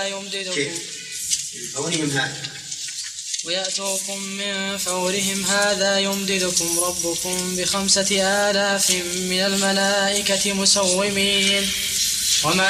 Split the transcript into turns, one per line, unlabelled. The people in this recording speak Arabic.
من فورهم هذا يمددكم ربكم ب5,000 من الملائكة مسومين. وما